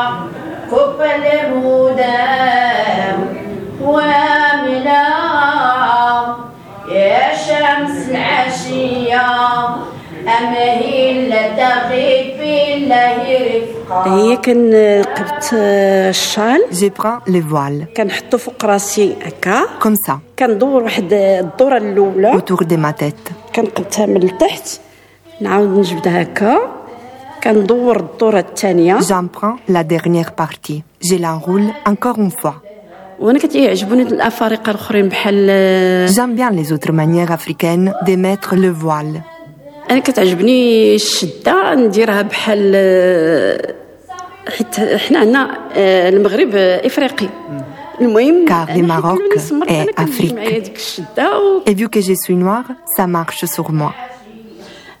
هي كنقبت الشال. Je prends le voile. كنحطو فوق راسي هكا. Comme ça. كندور واحد الدورة الأولى. Autour de ma tête. كنقبتها من التحت. نعاود نجبدها هكا. كندور الدورة الثانية. J'en prends la dernière partie. Je l'enroule encore une fois. وانا كتعجبوني الافارقه الاخرين بحال. J'aime bien les autres manières africaines de mettre le voile. انا كتعجبني الشده نديرها بحال حيت حنا عندنا المغرب افريقي. المهم car le Maroc est Afrique. Et vu que je suis noire, ça marche sur moi.